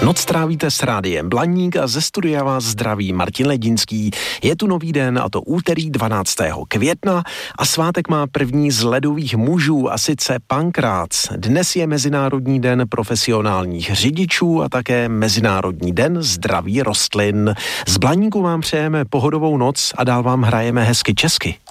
Noc trávíte s rádiem Blaník a ze studia vás zdraví Martin Ledinský. Je tu nový den, a to úterý 12. května a svátek má první z ledových mužů, a sice Pankrác. Dnes je Mezinárodní den profesionálních řidičů a také Mezinárodní den zdraví rostlin. Z Blaníku vám přejeme pohodovou noc a dál vám hrajeme hezky česky.